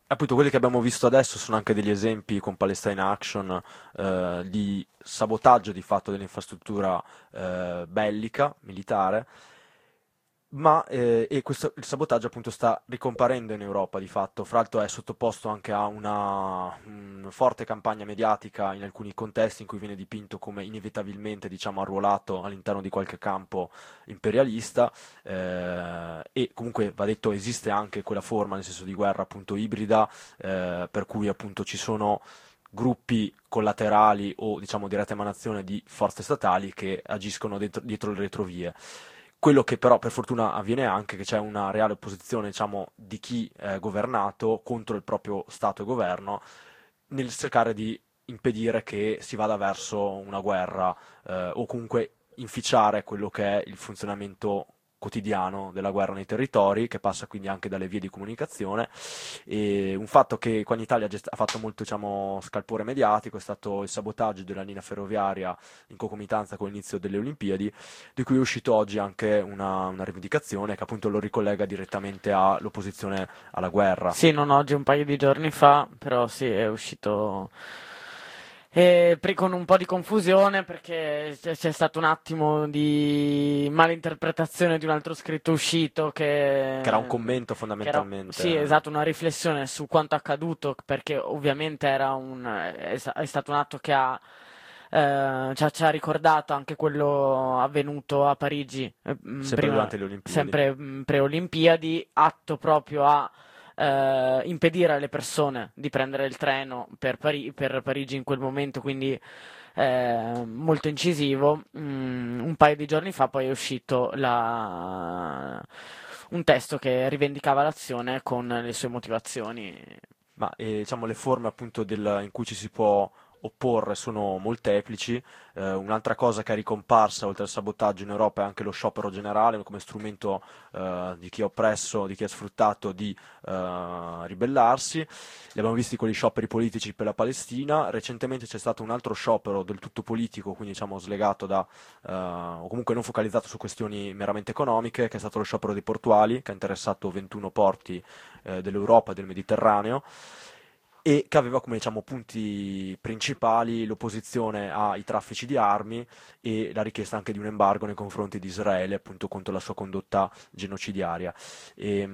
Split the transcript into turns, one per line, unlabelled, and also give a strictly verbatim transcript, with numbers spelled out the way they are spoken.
Appunto, quelli che abbiamo visto adesso sono anche degli esempi con Palestine Action eh, di sabotaggio di fatto dell'infrastruttura eh, bellica, militare, ma eh, e questo, il sabotaggio appunto sta ricomparendo in Europa di fatto, fra l'altro è sottoposto anche a una mm, forte campagna mediatica in alcuni contesti in cui viene dipinto come inevitabilmente, diciamo, arruolato all'interno di qualche campo imperialista, eh, e comunque va detto esiste anche quella forma, nel senso di guerra appunto ibrida, eh, per cui appunto ci sono gruppi collaterali o diciamo diretta emanazione di forze statali che agiscono dentro- dietro le retrovie. Quello che però per fortuna avviene anche che c'è una reale opposizione, diciamo, di chi è governato contro il proprio Stato e governo nel cercare di impedire che si vada verso una guerra eh, o comunque inficiare quello che è il funzionamento quotidiano della guerra nei territori, che passa quindi anche dalle vie di comunicazione. E un fatto che qua in Italia ha gest- ha fatto molto, diciamo, scalpore mediatico è stato il sabotaggio della linea ferroviaria in concomitanza con l'inizio delle Olimpiadi, di cui è uscito oggi anche una, una rivendicazione che appunto lo ricollega direttamente all'opposizione alla guerra.
Sì, non oggi, un paio di giorni fa, però sì, è uscito eh, pri- con un po' di confusione perché c'è c'è stato un attimo di malinterpretazione di un altro scritto uscito
Che era un
che,
commento
che era, sì,
fondamentalmente.
esatto, una riflessione su quanto accaduto, perché ovviamente era un, è, sta- è stato un atto che ha, eh, ci ha, ci ha ricordato anche quello avvenuto a Parigi, eh, mh,
Sempre
prima,
durante le Olimpiadi.
sempre mh, pre-Olimpiadi, atto proprio a eh, impedire alle persone di prendere il treno per, Pari- per Parigi in quel momento, quindi eh, molto incisivo. Mm, un paio di giorni fa poi è uscito la- un testo che rivendicava l'azione con le sue motivazioni.
Ma eh, diciamo le forme appunto del- in cui ci si può opporre sono molteplici. Eh, un'altra cosa che è ricomparsa oltre al sabotaggio in Europa è anche lo sciopero generale come strumento eh, di chi è oppresso, di chi è sfruttato di eh, ribellarsi. Li abbiamo visti con gli scioperi politici per la Palestina. Recentemente c'è stato un altro sciopero del tutto politico, quindi diciamo slegato da, eh, o comunque non focalizzato su questioni meramente economiche, che è stato lo sciopero dei portuali, che ha interessato ventuno porti eh, dell'Europa e del Mediterraneo e che aveva come diciamo, punti principali l'opposizione ai traffici di armi e la richiesta anche di un embargo nei confronti di Israele appunto contro la sua condotta genocidaria. E,